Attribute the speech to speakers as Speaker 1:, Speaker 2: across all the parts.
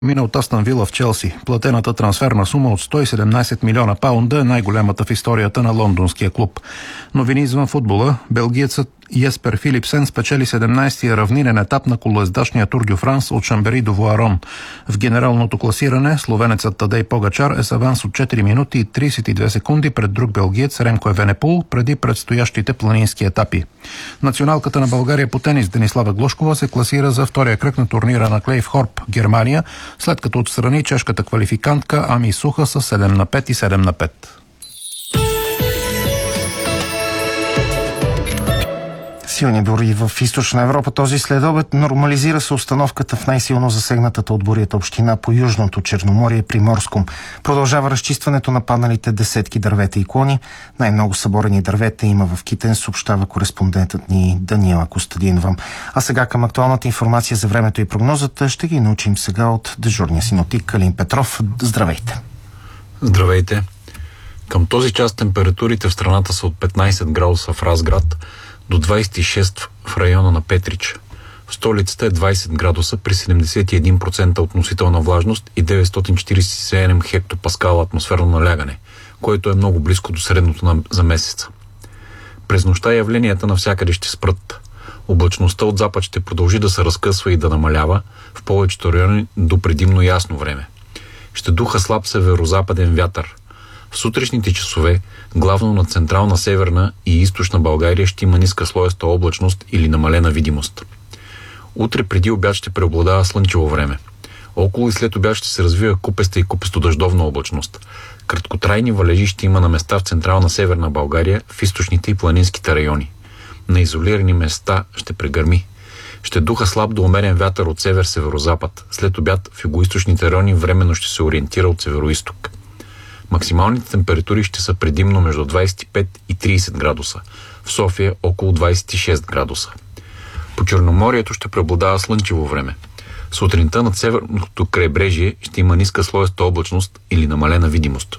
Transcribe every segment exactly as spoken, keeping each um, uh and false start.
Speaker 1: Мина от Астън Вила в Челси. Платената трансферна сума от сто и седемнайсет милиона паунда е най-голямата в историята на лондонския клуб. Новини извън футбола. Белгиецът Еспер Филипсен спечели седемнайсетия равнинен етап на колоездачния Тур дю Франс от Шамбери до Вуарон. В генералното класиране словенецът Тадей Погачар е с аванс от четири минути и трийсет и две секунди пред друг белгиец Ремко Евенепул преди предстоящите планински етапи. Националката на България по тенис Денислава Глушкова се класира за втория кръг на турнира на Клейф Хорп, Германия, след като отстрани чешката квалификантка Ами Суха с седем на пет и седем на пет.
Speaker 2: Силни бури в източна Европа този следобед. Нормализира се обстановката в най-силно засегнатата от бурята община по Южното Черноморие Приморско. Продължава разчистването на падналите десетки дървета и клони. Най-много съборени дървета има в Китен, съобщава кореспондентът ни Даниела Костадинова. А сега към актуалната информация за времето и прогнозата ще ги научим сега от дежурния синоптик Калин Петров. Здравейте!
Speaker 3: Здравейте! Към този час температурите в страната са от петнайсет градуса в Разград до двайсет и шест в района на Петрич. В столицата е двайсет градуса при седемдесет и един процента относителна влажност и деветстотин четирийсет и седем хектопаскала атмосферно налягане, което е много близко до средното на, за месеца. През нощта явленията навсякъде ще спрат. Облачността от запад ще продължи да се разкъсва и да намалява в повечето райони до предимно ясно време. Ще духа слаб северо-западен вятър. В сутрешните часове, главно на централна, северна и източна България ще има ниска слоеста облачност или намалена видимост. Утре преди обяд ще преобладава слънчево време. Около и след обяд ще се развива купеста и купесто-дъждовна облачност. Краткотрайни валежи ще има на места в централна северна България, в източните и планинските райони. На изолирани места ще прегърми. Ще духа слаб до умерен вятър от север-северозапад. След обяд в югоизточните райони временно ще се ориентира от североизток. Максималните температури ще са предимно между двайсет и пет и трийсет градуса. В София около двайсет и шест градуса. По Черноморието ще преобладава слънчево време. Сутринта над северното крайбрежие ще има ниска слоеста облачност или намалена видимост.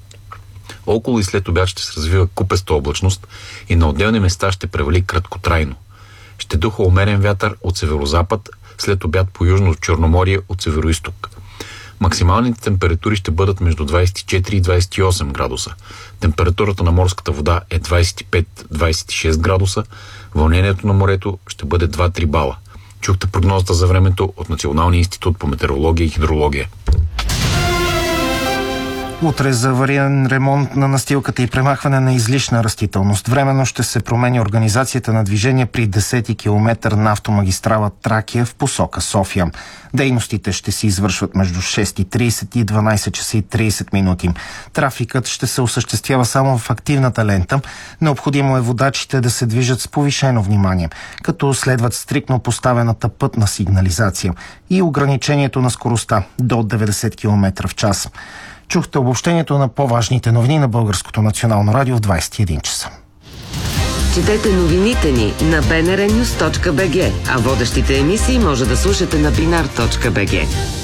Speaker 3: Около и след обяд ще се развива купеста облачност и на отделни места ще превали краткотрайно. Ще духа умерен вятър от северозапад, след обяд по Южно Черноморие от североизток. Максималните температури ще бъдат между двайсет и четири и двайсет и осем градуса. Температурата на морската вода е двайсет и пет до двайсет и шест градуса. Вълнението на морето ще бъде два-три бала. Чухте прогнозата за времето от Националния институт по метеорология и хидрология.
Speaker 2: Утре за авариен ремонт на настилката и премахване на излишна растителност. Временно ще се промени организацията на движение при десети километър на автомагистрала Тракия в посока София. Дейностите ще се извършват между шест и трийсет и дванайсет часа и трийсет минути. Трафикът ще се осъществява само в активната лента. Необходимо е водачите да се движат с повишено внимание, като следват стриктно поставената пътна сигнализация и ограничението на скоростта до деветдесет километра в час. Чухте обобщението на по-важните новини на Българското национално радио в двайсет и един часа.
Speaker 4: Четете новините ни на би ен ар нюз точка би джи, а водещите емисии може да слушате на бинар точка би джи.